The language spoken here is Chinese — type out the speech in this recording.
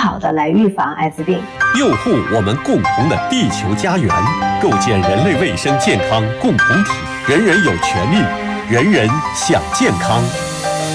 好的来预防艾滋病， 佑护我们共同的地球家园，构建人类卫生健康共同体。人人有权利，人人享健康。